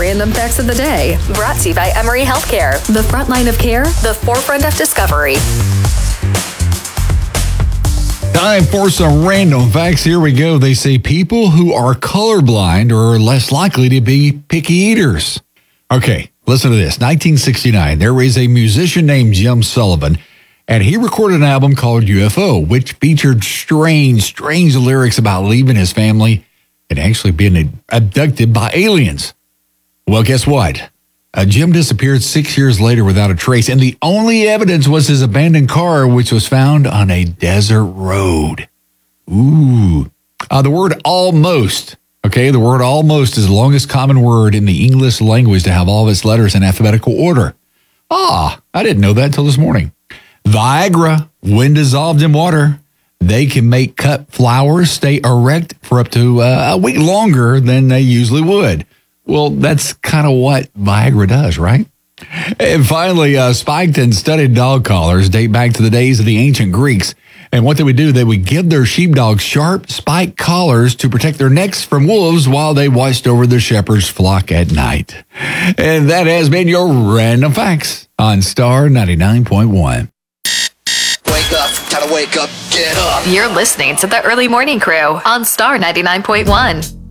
Random Facts of the Day. Brought to you by Emory Healthcare. The frontline of care, The forefront of discovery. Time for some random facts. Here we go. They say people who are colorblind are less likely to be picky eaters. Okay, listen to this. 1969, there is a musician named Jim Sullivan, and he recorded an album called UFO, which featured strange lyrics about leaving his family and actually being abducted by aliens. Well, guess what? Jim disappeared 6 years later without a trace, and the only evidence was his abandoned car, which was found on a desert road. Ooh. The word almost, okay? The word almost is the longest common word in the English language to have all of its letters in alphabetical order. I didn't know that until this morning. Viagra, when dissolved in water, they can make cut flowers stay erect for up to a week longer than they usually would. Well, that's kind of what Viagra does, right? And finally, spiked and studded dog collars date back to the days of the ancient Greeks. And what they would do, they would give their sheepdogs sharp spiked collars to protect their necks from wolves while they watched over the shepherd's flock at night. And that has been your Random Facts on Star 99.1. Wake up, time to wake up, get up. You're listening to the Early Morning Crew on Star 99.1.